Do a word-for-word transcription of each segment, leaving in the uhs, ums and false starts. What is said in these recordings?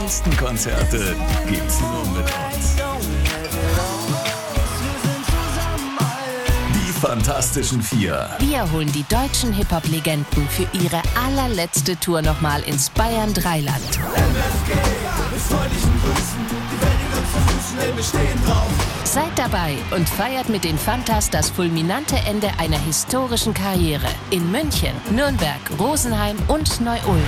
geilsten Konzerte gibt's nur mit uns. Die Fantastischen Vier. Wir holen die deutschen Hip-Hop-Legenden für ihre allerletzte Tour nochmal ins Bayern drei Land. Seid dabei und feiert mit den Fantas das fulminante Ende einer historischen Karriere in München, Nürnberg, Rosenheim und Neu-Ulm.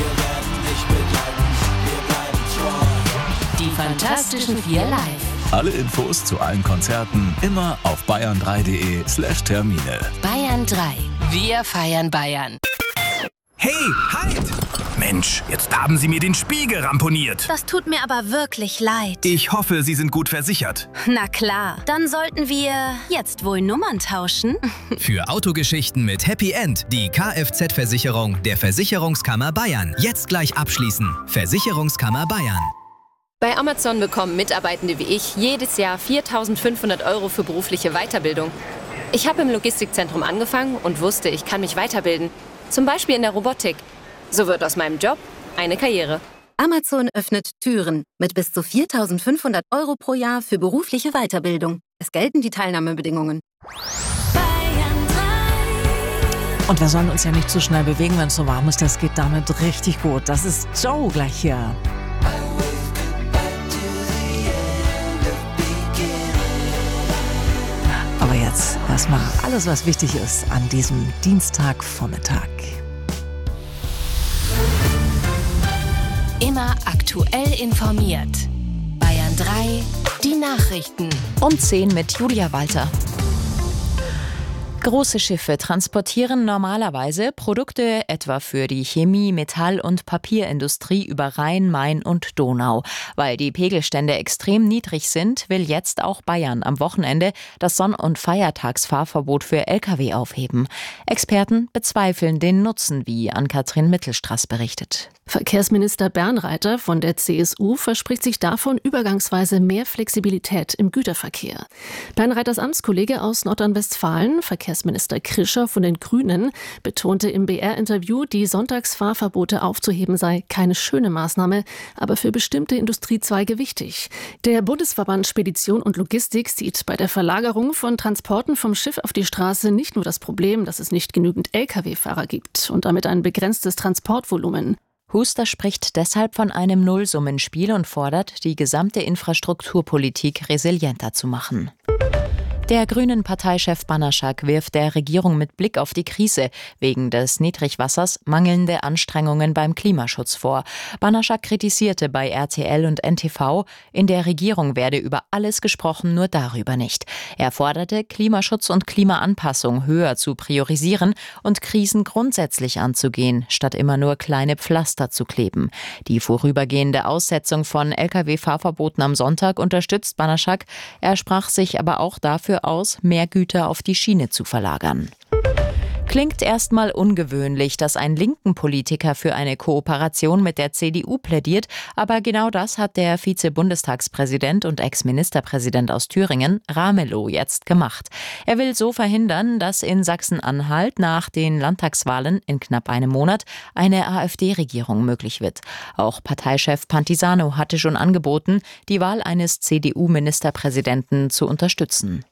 Die Fantastischen Vier live. Alle Infos zu allen Konzerten immer auf bayern drei punkt de slash Termine. Bayern drei. Wir feiern Bayern. Hey, halt! Mensch, jetzt haben Sie mir den Spiegel ramponiert. Das tut mir aber wirklich leid. Ich hoffe, Sie sind gut versichert. Na klar, dann sollten wir jetzt wohl Nummern tauschen. Für Autogeschichten mit Happy End die Kfz-Versicherung der Versicherungskammer Bayern. Jetzt gleich abschließen. Versicherungskammer Bayern. Bei Amazon bekommen Mitarbeitende wie ich jedes Jahr viertausendfünfhundert Euro für berufliche Weiterbildung. Ich habe im Logistikzentrum angefangen und wusste, ich kann mich weiterbilden. Zum Beispiel in der Robotik. So wird aus meinem Job eine Karriere. Amazon öffnet Türen mit bis zu viertausendfünfhundert Euro pro Jahr für berufliche Weiterbildung. Es gelten die Teilnahmebedingungen. Und wir sollen uns ja nicht zu schnell bewegen, wenn es so warm ist. Das geht damit richtig gut. Das ist Joe gleich hier. Aber jetzt erstmal alles, was wichtig ist an diesem Dienstagvormittag. Immer aktuell informiert. Bayern drei, die Nachrichten. Um zehn mit Julia Walter. Große Schiffe transportieren normalerweise Produkte etwa für die Chemie-, Metall- und Papierindustrie über Rhein, Main und Donau. Weil die Pegelstände extrem niedrig sind, will jetzt auch Bayern am Wochenende das Sonn- und Feiertagsfahrverbot für L K W aufheben. Experten bezweifeln den Nutzen, wie Ann-Kathrin Mittelstraß berichtet. Verkehrsminister Bernreiter von der C S U verspricht sich davon übergangsweise mehr Flexibilität im Güterverkehr. Bernreiters Amtskollege aus Nordrhein-Westfalen, Verkehrsminister Krischer von den Grünen, betonte im B R-Interview, die Sonntagsfahrverbote aufzuheben sei keine schöne Maßnahme, aber für bestimmte Industriezweige wichtig. Der Bundesverband Spedition und Logistik sieht bei der Verlagerung von Transporten vom Schiff auf die Straße nicht nur das Problem, dass es nicht genügend L K W-Fahrer gibt und damit ein begrenztes Transportvolumen. Huster spricht deshalb von einem Nullsummenspiel und fordert, die gesamte Infrastrukturpolitik resilienter zu machen. Der Grünen-Parteichef Banaschak wirft der Regierung mit Blick auf die Krise wegen des Niedrigwassers mangelnde Anstrengungen beim Klimaschutz vor. Banaschak kritisierte bei R T L und N T V, in der Regierung werde über alles gesprochen, nur darüber nicht. Er forderte, Klimaschutz und Klimaanpassung höher zu priorisieren und Krisen grundsätzlich anzugehen, statt immer nur kleine Pflaster zu kleben. Die vorübergehende Aussetzung von L K W-Fahrverboten am Sonntag unterstützt Banaschak. Er sprach sich aber auch dafür aus, mehr Güter auf die Schiene zu verlagern. Klingt erstmal ungewöhnlich, dass ein linken Politiker für eine Kooperation mit der C D U plädiert, aber genau das hat der Vize-Bundestagspräsident und Ex-Ministerpräsident aus Thüringen, Ramelow, jetzt gemacht. Er will so verhindern, dass in Sachsen-Anhalt nach den Landtagswahlen in knapp einem Monat eine AfD-Regierung möglich wird. Auch Parteichef Pantisano hatte schon angeboten, die Wahl eines C D U-Ministerpräsidenten zu unterstützen.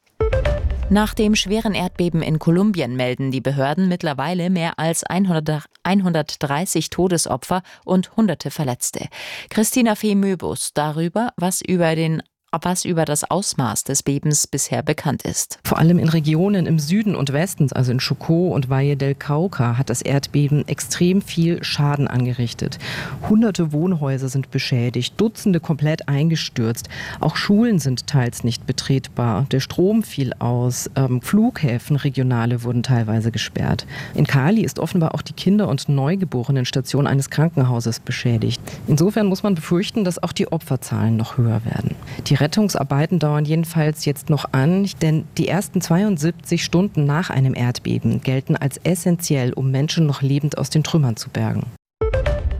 Nach dem schweren Erdbeben in Kolumbien melden die Behörden mittlerweile mehr als hundertdreißig Todesopfer und hunderte Verletzte. Christina Fee-Möbus darüber, was über den was über das Ausmaß des Bebens bisher bekannt ist. Vor allem in Regionen im Süden und Westen, also in Chocó und Valle del Cauca, hat das Erdbeben extrem viel Schaden angerichtet. Hunderte Wohnhäuser sind beschädigt, Dutzende komplett eingestürzt. Auch Schulen sind teils nicht betretbar. Der Strom fiel aus, ähm, Flughäfen, regionale wurden teilweise gesperrt. In Cali ist offenbar auch die Kinder- und Neugeborenenstation eines Krankenhauses beschädigt. Insofern muss man befürchten, dass auch die Opferzahlen noch höher werden. Die Rettungsarbeiten dauern jedenfalls jetzt noch an, denn die ersten zweiundsiebzig Stunden nach einem Erdbeben gelten als essentiell, um Menschen noch lebend aus den Trümmern zu bergen.